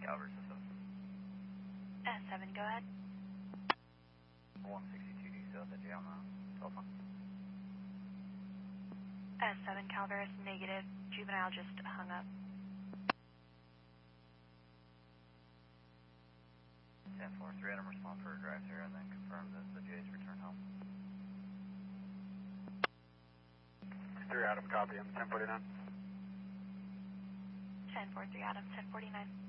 Calvert System. S7, go ahead. 162 South at on the telephone. S7, Calvert, negative. Juvenile just hung up. 10-4-3, Adam, respond for a drive-through and then confirm that the J's return home. 3 Adam, copy. I'm 1049. 10-4-3, Adam, 1049.